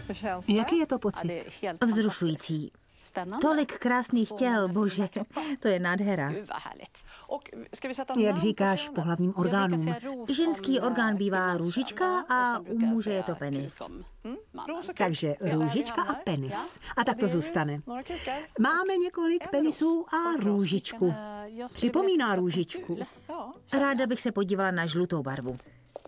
Jaký je to pocit? Vzrušující. Tolik krásných těl, bože, to je nádhera. Jak říkáš pohlavním orgánům? Ženský orgán bývá růžička a u muže je to penis. Takže růžička a penis. A tak to zůstane. Máme několik penisů a růžičku. Připomíná růžičku. Ráda bych se podívala na žlutou barvu.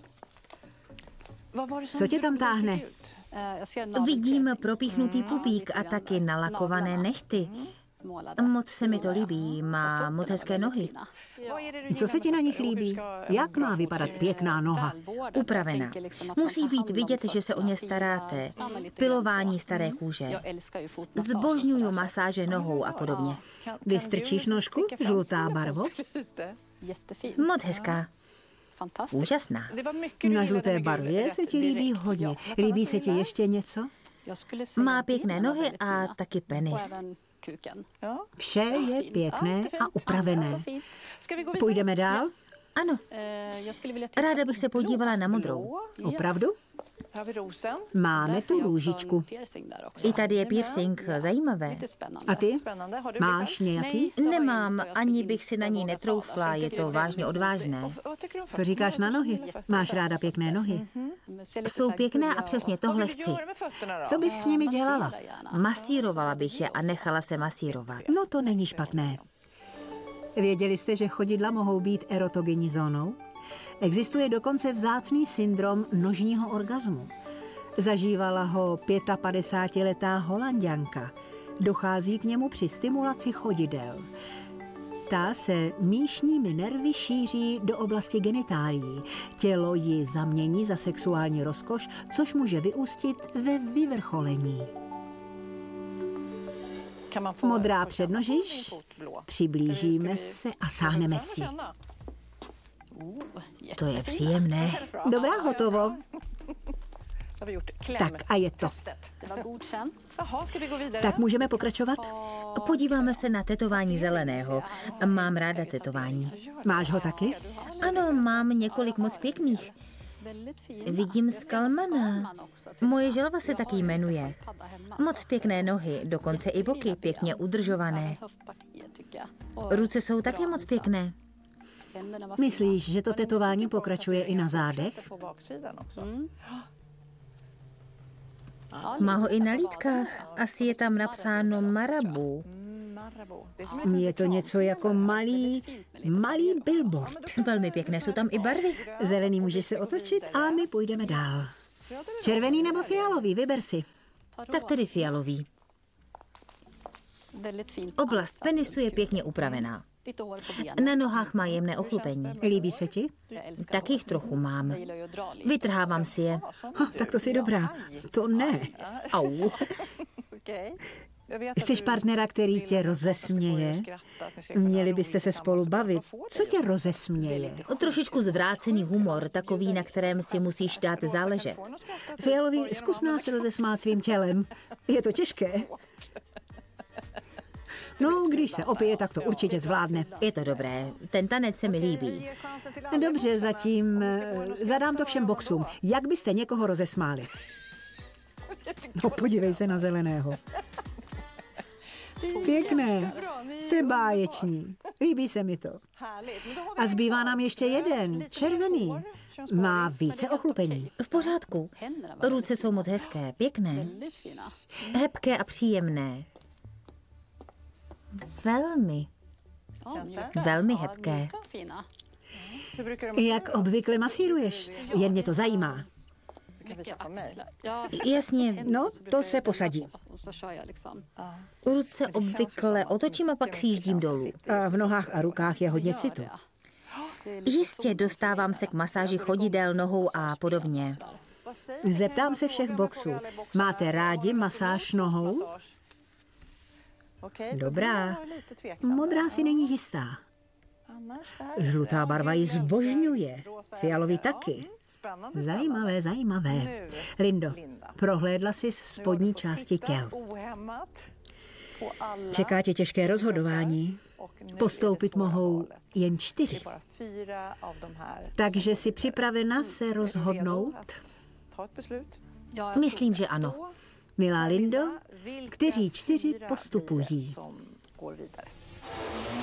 Co tě tam táhne? Vidím propíchnutý pupík a taky nalakované nehty. Moc se mi to líbí, má moc hezké nohy. Co se ti na nich líbí? Jak má vypadat pěkná noha? Upravená. Musí být vidět, že se o ně staráte. Pilování staré kůže. Zbožňuju masáže nohou a podobně. Vystrčíš nožku? Žlutá barvo? Moc hezká. Úžasná. Na žluté barvě se ti líbí hodně. Líbí se ti ještě něco? Má pěkné nohy a taky penis. Vše je pěkné a upravené. Půjdeme dál? Ano. Ráda bych se podívala na modrou. Opravdu? Máme tu růžičku. I tady je piercing, zajímavé. A ty? Máš nějaký? Nemám, ani bych si na ní netroufla, je to vážně odvážné. Co říkáš na nohy? Máš ráda pěkné nohy? Jsou pěkné a přesně tohle chci. Co bys s nimi dělala? Masírovala bych je a nechala se masírovat. No to není špatné. Věděli jste, že chodidla mohou být erotogenní zónou? Existuje dokonce vzácný syndrom nožního orgazmu. Zažívala ho 55letá Holanďanka. Dochází k němu při stimulaci chodidel. Ta se míšními nervy šíří do oblasti genitálií. Tělo ji zamění za sexuální rozkoš, což může vyústit ve vyvrcholení. Modrá přednožiš, přiblížíme se a sáhneme si. To je příjemné. Dobrá, hotovo. Tak a je to. Tak můžeme pokračovat? Podíváme se na tetování zeleného. Mám ráda tetování. Máš ho taky? Ano, mám několik moc pěkných. Vidím skalmana. Moje želva se taky jmenuje. Moc pěkné nohy, dokonce i boky pěkně udržované. Ruce jsou také moc pěkné. Myslíš, že to tetování pokračuje i na zádech? Má ho i na lítkách. Asi je tam napsáno Marabu. Je to něco jako malý billboard. Velmi pěkné jsou tam i barvy. Zelený můžeš se otočit a my půjdeme dál. Červený nebo fialový, vyber si. Tak tedy fialový. Oblast penisu je pěkně upravená. Na nohách má jemné ochlupení. Líbí se ti? Tak jich trochu mám. Vytrhávám si je. Tak to jsi dobrá. To ne. Au. Chceš partnera, který tě rozesměje? Měli byste se spolu bavit. Co tě rozesměje? Trošičku zvrácený humor, takový, na kterém si musíš dát záležet. Fialový, zkus nás rozesmát svým tělem. Je to těžké. No, když se opije, tak to určitě zvládne. Je to dobré. Ten tanec se mi líbí. Dobře, zatím zadám to všem boxům. Jak byste někoho rozesmáli? No, podívej se na zeleného. Pěkné, jste báječní. Líbí se mi to. A zbývá nám ještě jeden, červený. Má více ochlupení. V pořádku. Ruce jsou moc hezké, pěkné. Hebké a příjemné. Velmi hebké. Jak obvykle masíruješ? Jen mě to zajímá. Jasně. No, to se posadí. Ruce obvykle otočím a pak sjíždím dolů. A v nohách a rukách je hodně citu. Jistě dostávám se k masáži chodidel, nohou a podobně. Zeptám se všech boxů. Máte rádi masáž nohou? Dobrá. Modrá si není jistá. Žlutá barva ji zbožňuje. Fialový taky. Zajímavé. Lindo, prohlédla jsi z spodní části těl. Čeká tě těžké rozhodování. Postoupit mohou jen 4. Takže jsi připravena se rozhodnout? Myslím, že ano. Milá Lindo, kteří 4 postupují?